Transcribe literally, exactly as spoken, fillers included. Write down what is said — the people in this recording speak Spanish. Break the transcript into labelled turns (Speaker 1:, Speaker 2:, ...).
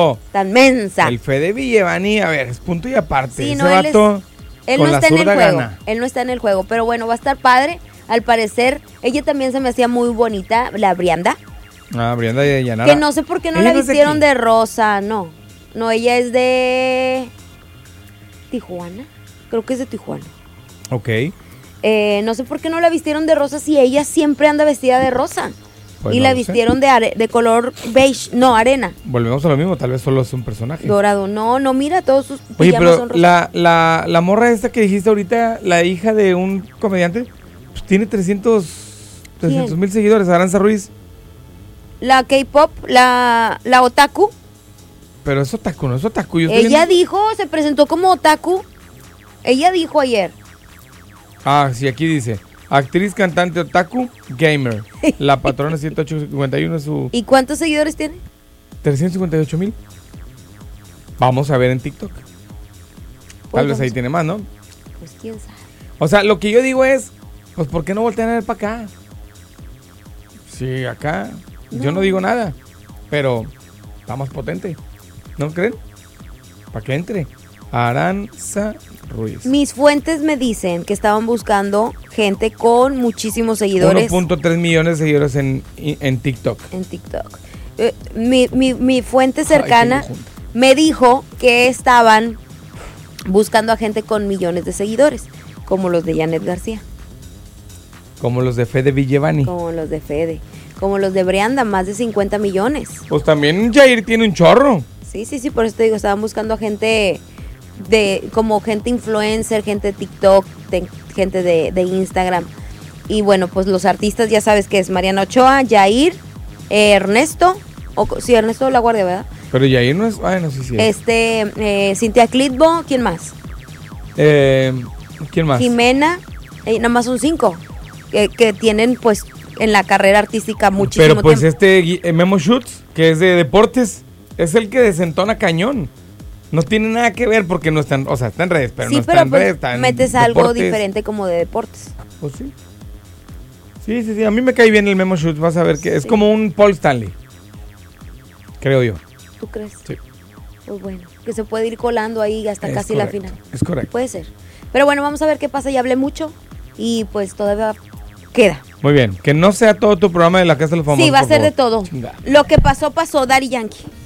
Speaker 1: Pero
Speaker 2: tan mensa.
Speaker 1: El Fede Villevani, a ver, es punto y aparte.
Speaker 2: Sí,
Speaker 1: Ese
Speaker 2: no, él,
Speaker 1: vato
Speaker 2: es, él
Speaker 1: con
Speaker 2: no
Speaker 1: la
Speaker 2: está en el
Speaker 1: zurda
Speaker 2: juego.
Speaker 1: gana.
Speaker 2: Él no está en el juego. Pero bueno, va a estar padre. Al parecer, ella también se me hacía muy bonita, la Brianda.
Speaker 1: Ah, Brianda de Llanara.
Speaker 2: Que no sé por qué no
Speaker 1: Ella
Speaker 2: la
Speaker 1: no es de
Speaker 2: vistieron
Speaker 1: aquí.
Speaker 2: de rosa, no. No, ella es de Tijuana. Creo que es de Tijuana.
Speaker 1: Ok.
Speaker 2: Eh, no sé por qué no la vistieron de rosa si ella siempre anda vestida de rosa.
Speaker 1: Pues
Speaker 2: y
Speaker 1: no
Speaker 2: la
Speaker 1: lo
Speaker 2: vistieron de, are- de color beige, no, arena.
Speaker 1: Volvemos a lo mismo, tal vez solo es un personaje.
Speaker 2: Dorado. No, no, mira, todos sus
Speaker 1: Oye,
Speaker 2: pijamas
Speaker 1: pero
Speaker 2: son rosas.
Speaker 1: la, la, la morra esta que dijiste ahorita, la hija de un comediante, pues tiene trescientos mil seguidores, Aranza Ruiz.
Speaker 2: La K-pop, la, la otaku.
Speaker 1: Pero es otaku, no es otaku. Yo estoy
Speaker 2: Ella
Speaker 1: viendo-
Speaker 2: dijo, se presentó como otaku. Ella dijo ayer.
Speaker 1: Ah, sí, aquí dice. Actriz, cantante, otaku, gamer. La patrona siete ocho cincuenta y uno es su...
Speaker 2: ¿Y cuántos seguidores tiene?
Speaker 1: trescientos cincuenta y ocho mil. Vamos a ver en TikTok. Tal
Speaker 2: Pues
Speaker 1: vez ahí
Speaker 2: vamos.
Speaker 1: tiene más, ¿no?
Speaker 2: Pues quién sabe.
Speaker 1: O sea, lo que yo digo es, pues ¿por qué no voltean a ver para acá? Sí, acá. Yo no digo nada, pero está más potente. ¿No creen? Para que entre. Aranza Ruiz.
Speaker 2: Mis fuentes me dicen que estaban buscando gente con muchísimos seguidores
Speaker 1: uno punto tres millones de seguidores en, en TikTok.
Speaker 2: en TikTok. Eh, mi, mi, mi fuente cercana
Speaker 1: Ay, qué junta.
Speaker 2: me dijo que estaban buscando a gente con millones de seguidores, como los de Janet García,
Speaker 1: Como los de Fede Villevani.
Speaker 2: como los de Fede, como los de Brianda, más de cincuenta millones.
Speaker 1: Pues también Jair tiene un chorro.
Speaker 2: Sí, sí, sí, por eso te digo, estaban buscando a gente de, como gente influencer, gente de TikTok, de- gente de, de Instagram. Y bueno, pues los artistas ya sabes que es Mariana Ochoa, Jair, eh, Ernesto, o, sí, Ernesto de la Guardia, ¿verdad?
Speaker 1: Pero Jair no es... Ay, no sé si es.
Speaker 2: Este, eh, Cintia Clitbo, ¿quién más?
Speaker 1: Eh, ¿Quién más?
Speaker 2: Jimena, eh, nada más son cinco, que, que tienen pues en la carrera artística muchísimo
Speaker 1: Pero pues
Speaker 2: tiempo.
Speaker 1: este Gui- eh, Memo Schutz, que es de deportes, es el que desentona cañón. No tiene nada que ver porque no están, o sea, está en redes, pero
Speaker 2: Sí,
Speaker 1: no está
Speaker 2: pero
Speaker 1: en
Speaker 2: pues
Speaker 1: redes, está en
Speaker 2: metes algo
Speaker 1: deportes.
Speaker 2: diferente como de deportes.
Speaker 1: Pues sí. Sí, sí, sí, a mí me cae bien el Memo Schutz, vas a ver que es
Speaker 2: Sí.
Speaker 1: como un Paul Stanley. Creo yo.
Speaker 2: ¿Tú crees?
Speaker 1: Sí.
Speaker 2: Pues bueno, que se puede ir colando ahí hasta
Speaker 1: Es
Speaker 2: casi la
Speaker 1: correcto,
Speaker 2: final.
Speaker 1: Es correcto.
Speaker 2: Puede ser. Pero bueno, vamos a ver qué pasa. Ya hablé mucho y pues todavía queda.
Speaker 1: Muy bien, que no sea todo tu programa de la Casa de los Famosos.
Speaker 2: Sí, va a
Speaker 1: por
Speaker 2: ser de
Speaker 1: favor.
Speaker 2: todo.
Speaker 1: Chinga.
Speaker 2: Lo que pasó, pasó. Daddy Yankee.